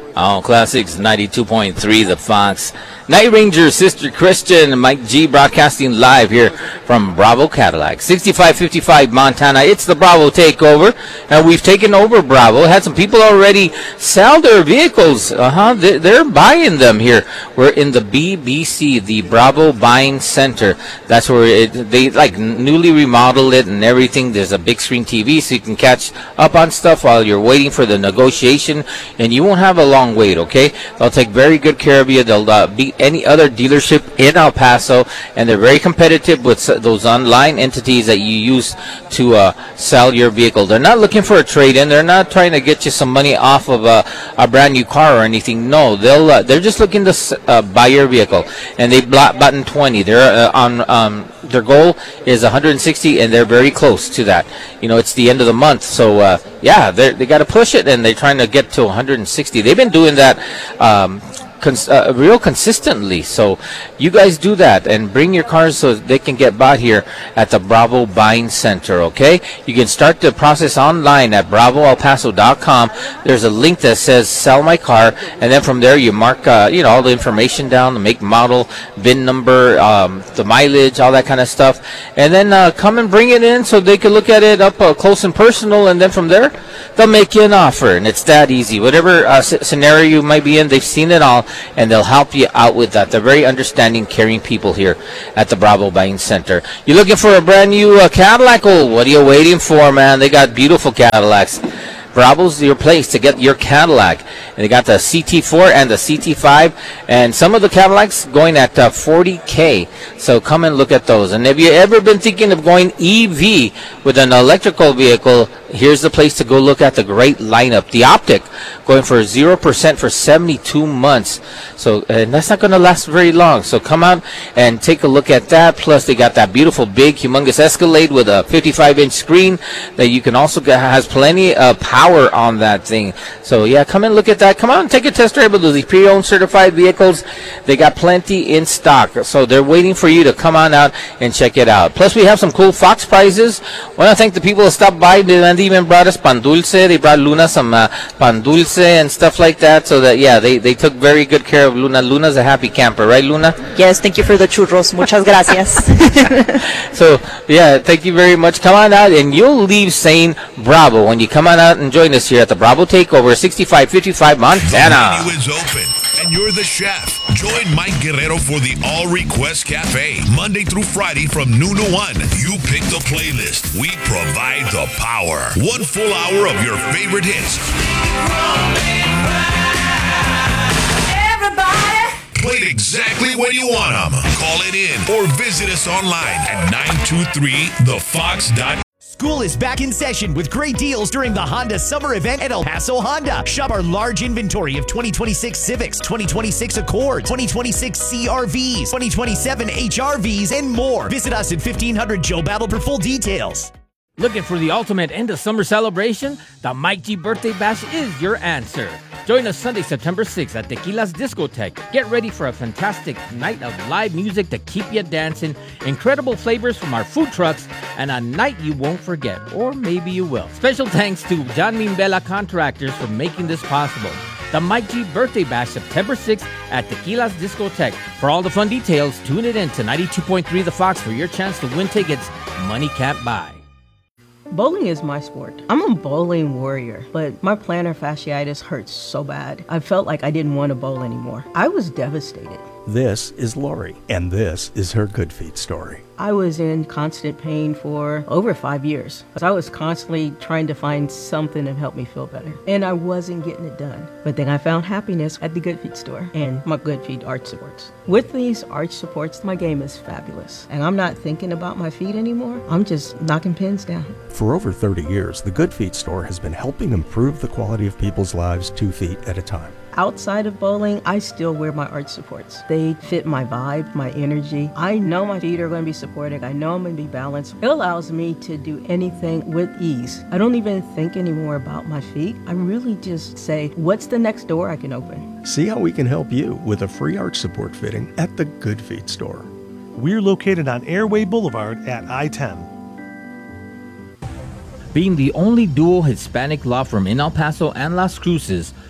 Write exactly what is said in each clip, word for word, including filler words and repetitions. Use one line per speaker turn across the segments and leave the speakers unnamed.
Oh, Classics ninety-two point three, The Fox. Night Ranger, Sister Christian, Mike G broadcasting live here from Bravo Cadillac. sixty-five fifty-five Montana. It's the Bravo takeover. And we've taken over Bravo. Had some people already sell their vehicles. Uh-huh. They're, they're buying them here. We're in the B B C, the Bravo Buying Center. That's where it, they like newly remodeled it and everything. There's a big screen T V so you can catch up on stuff while you're waiting for the negotiation. And you won't have a long wait, okay? They'll take very good care of you. They'll uh, beat any other dealership in El Paso, and they're very competitive with those online entities that you use to uh, sell your vehicle. They're not looking for a trade-in. They're not trying to get you some money off of a, a brand new car or anything. No, they'll uh, they're just looking to uh, buy your vehicle, and they block button twenty. They're uh, on um, their goal is one hundred sixty, and they're very close to that. You know, it's the end of the month, so uh, yeah, they they got to push it, and they're trying to get to one hundred sixty. They've been doing that um, cons- uh, real consistently. So you guys do that and bring your cars so they can get bought here at the Bravo Buying Center, okay? You can start the process online at bravo el paso dot com. There's a link that says sell my car, and then from there you mark uh, you know, all the information down, the make, model, V I N number, um, the mileage, all that kind of stuff, and then uh, come and bring it in so they can look at it up uh, close and personal, and then from there they'll make you an offer, and it's that easy. Whatever uh, c- scenario you might be in, they've seen it all, and they'll help you out with that. They're very understanding, caring people here at the Bravo Buying Center. You're looking for a brand new uh, Cadillac? Oh, what are you waiting for, man? They got beautiful Cadillacs. Bravo's your place to get your Cadillac. And they got the C T four and the C T five, and some of the Cadillacs going at uh, forty K. So come and look at those. And if you've ever been thinking of going E V with an electrical vehicle, here's the place to go look at the great lineup. The Optic going for zero percent for seventy-two months. So and that's not going to last very long. So come out and take a look at that. Plus they got that beautiful big humongous Escalade with a fifty-five inch screen that you can also get, has plenty of power on that thing. So yeah, come and look at that. Come on and take a test drive of those pre-owned certified vehicles. They got plenty in stock. So they're waiting for you to come on out and check it out. Plus we have some cool Fox prizes. I want to thank the people that stopped by. They even brought us pan dulce. They brought Luna some uh, pan dulce and stuff like that. So that, yeah, they, they took very good care of Luna. Luna's a happy camper, right, Luna?
Yes, thank you for the churros. Muchas gracias.
So, yeah, thank you very much. Come on out, and you'll leave saying Bravo when you come on out and join us here at the Bravo Takeover, sixty-five fifty-five Montana.
The menu is open, and you're the chef. Join Mike Guerrero for the All Request Cafe, Monday through Friday from noon to one. You pick the playlist. We provide the power. One full hour of your favorite hits. Everybody. Played exactly when you want them. Call it in or visit us online at nine two three the fox dot com.
School is back in session with great deals during the Honda Summer Event at El Paso Honda. Shop our large inventory of twenty twenty-six Civics, twenty twenty-six Accords, twenty twenty-six C R Vs, twenty twenty-seven H R Vs, and more. Visit us at fifteen hundred Joe Battle for full details.
Looking for the ultimate end of summer celebration? The Mike G Birthday Bash is your answer. Join us Sunday, September sixth at Tequila's Discotheque. Get ready for a fantastic night of live music to keep you dancing, incredible flavors from our food trucks, and a night you won't forget, or maybe you will. Special thanks to John Mimbella Contractors for making this possible. The Mike G Birthday Bash, September sixth at Tequila's Discotheque. For all the fun details, tune it in to ninety-two point three The Fox for your chance to win tickets money can't buy.
Bowling is my sport. I'm a bowling warrior, but my plantar fasciitis hurts so bad. I felt like I didn't want to bowl anymore. I was devastated.
This is Lori, and this is her Good Feet story.
I was in constant pain for over five years. I was constantly trying to find something to help me feel better, and I wasn't getting it done. But then I found happiness at the Good Feet store and my Good Feet arch supports. With these arch supports, my game is fabulous, and I'm not thinking about my feet anymore. I'm just knocking pins down.
For over thirty years, the Good Feet store has been helping improve the quality of people's lives two feet at a time.
Outside of bowling, I still wear my arch supports. They fit my vibe, my energy. I know my feet are going to be supported. I know I'm going to be balanced. It allows me to do anything with ease. I don't even think anymore about my feet. I really just say, what's the next door I can open?
See how we can help you with a free arch support fitting at the Good Feet store.
We're located on Airway Boulevard at I ten.
Being the only dual Hispanic law firm in El Paso and Las Cruces,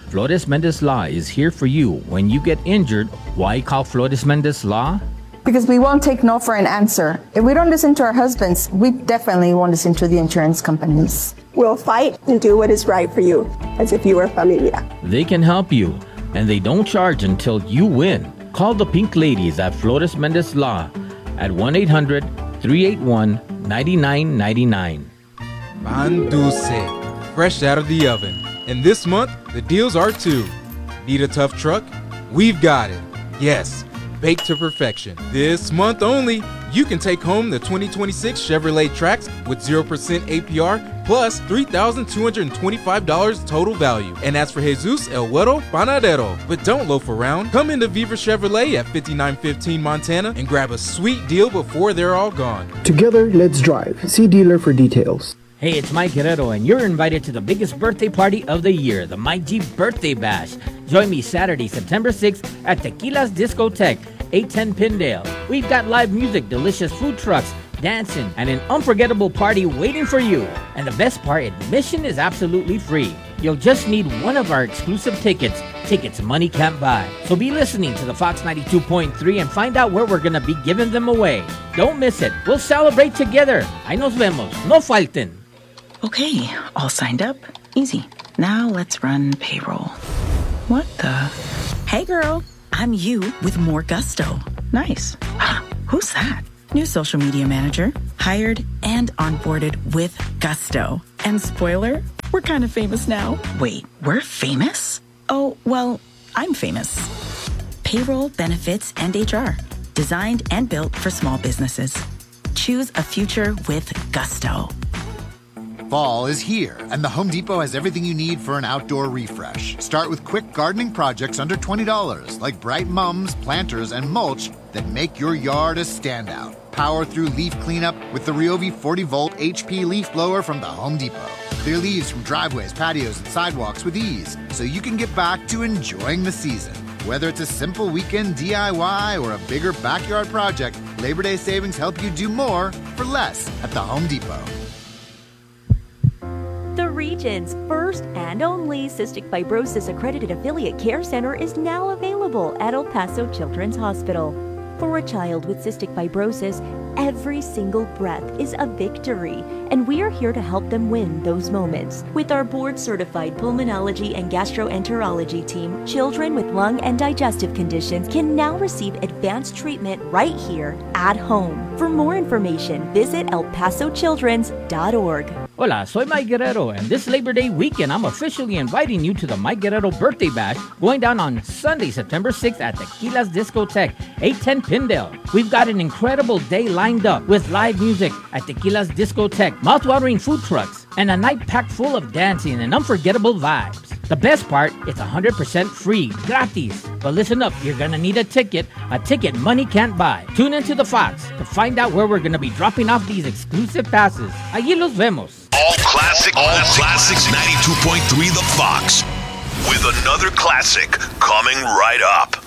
Flores Mendez Law is here for you when you get injured. Why call Flores Mendez Law?
Because we won't take no for an answer. If we don't listen to our husbands, we definitely won't listen to the insurance companies.
We'll fight and do what is right for you, as if you were familia.
They can help you, and they don't charge until you win. Call the Pink Ladies at Flores Mendez Law at one eight hundred, three eight one, nine nine nine nine.
Pan Dulce, fresh out of the oven. And this month, the deals are too. Need a tough truck? We've got it. Yes, baked to perfection. This month only, you can take home the twenty twenty-six Chevrolet Trax with zero percent A P R plus three thousand two hundred twenty-five dollars total value. And as for Jesus El Güero Panadero, but don't loaf around. Come into Viva Chevrolet at fifty-nine fifteen Montana and grab a sweet deal before they're all gone.
Together, let's drive. See dealer for details.
Hey, it's Mike Guerrero, and you're invited to the biggest birthday party of the year, the Mike G Birthday Bash. Join me Saturday, September sixth at Tequila's Discotheque, eight ten Pindale. We've got live music, delicious food trucks, dancing, and an unforgettable party waiting for you. And the best part, admission is absolutely free. You'll just need one of our exclusive tickets. Tickets money can't buy. So be listening to the Fox ninety-two point three and find out where we're going to be giving them away. Don't miss it. We'll celebrate together. Ahí nos vemos. No falten.
Okay, all signed up. Easy. Now let's run payroll. What the? Hey girl, I'm you with more gusto. Nice. Who's that? New social media manager. Hired and onboarded with gusto. And spoiler, we're kind of famous now. Wait, we're famous? Oh, well, I'm famous. Payroll, benefits, and H R. Designed and built for small businesses. Choose a future with gusto.
Fall is here, and the Home Depot has everything you need for an outdoor refresh. Start with quick gardening projects under twenty dollars, like bright mums, planters, and mulch that make your yard a standout. Power through leaf cleanup with the Ryobi forty volt H P leaf blower from the Home Depot. Clear leaves from driveways, patios, and sidewalks with ease, so you can get back to enjoying the season. Whether it's a simple weekend D I Y or a bigger backyard project, Labor Day savings help you do more for less at the Home Depot.
The region's first and only cystic fibrosis accredited affiliate care center is now available at El Paso Children's Hospital. For a child with cystic fibrosis, every single breath is a victory, and we are here to help them win those moments. With our board-certified pulmonology and gastroenterology team, children with lung and digestive conditions can now receive advanced treatment right here at home. For more information, visit el paso childrens dot org.
Hola, soy Mike Guerrero, and this Labor Day weekend, I'm officially inviting you to the Mike Guerrero Birthday Bash going down on Sunday, September sixth at Tequila's Discotheque, eight ten Pindale. We've got an incredible day lined up with live music at Tequila's Discotheque, mouthwatering food trucks, and a night packed full of dancing and unforgettable vibes. The best part, it's one hundred percent free, gratis. But listen up, you're gonna need a ticket, a ticket money can't buy. Tune into the Fox to find out where we're gonna be dropping off these exclusive passes. Allí los vemos.
All classic, all classics ninety-two point three The Fox. With another classic coming right up.